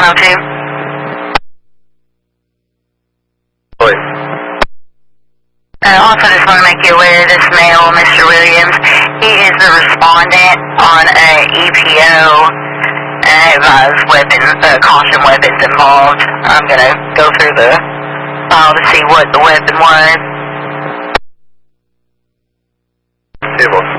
102. Please. Also just want to make you aware of this male, Mr. Williams. He is the respondent on a EPO and has caution weapons involved. I'm going to go through the file to see what the weapon was. Table.